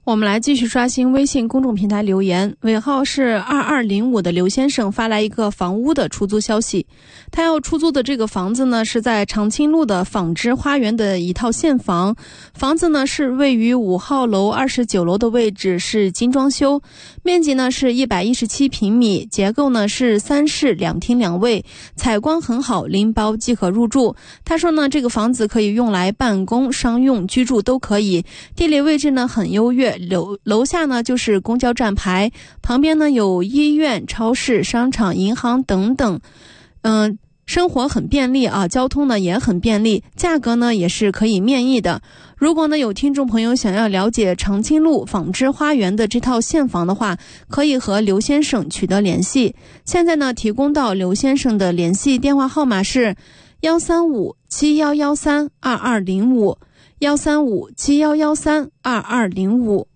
我们来继续刷新微信公众平台留言，尾号是2205的刘先生发来一个房屋的出租消息。他要出租的这个房子呢，是在长青路的纺织花园的一套现房，房子呢是位于5号楼29楼的位置，是精装修，面积呢是117平米，结构呢是3室2厅2卫，采光很好，零包即可入住。他说呢，这个房子可以用来办公、商用、居住都可以，地理位置呢很优越，楼下呢就是公交站牌，旁边呢有医院、超市、商场、银行等等，生活很便利啊，交通呢也很便利，价格呢也是可以面议的。如果呢有听众朋友想要了解长青路纺织花园的这套现房的话，可以和刘先生取得联系。现在呢提供到刘先生的联系电话号码是13571132205，13571132205。